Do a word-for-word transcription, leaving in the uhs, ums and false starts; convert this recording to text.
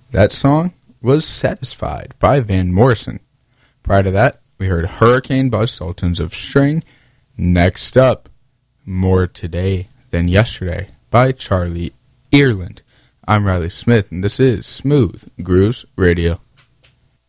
That song was Satisfied by Van Morrison. Prior to that, we heard Hurricane by Sultans of String. Next up, More Today Than Yesterday by Charlie Earland. I'm Riley Smith, and this is Smooth Grooves Radio.